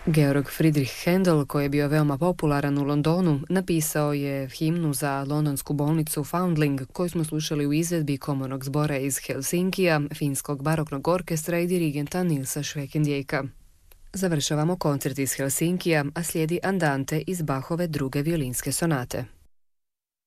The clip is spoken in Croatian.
Georg Friedrich Händel, koji je bio veoma popularan u Londonu, napisao je himnu za londonsku bolnicu Foundling, koju smo slušali u izvedbi komornog zbora iz Helsinkija, finskog baroknog orkestra i dirigenta Nilsa Schwekendijeka. Završavamo koncert iz Helsinkija, a slijedi Andante iz Bachove druge violinske sonate.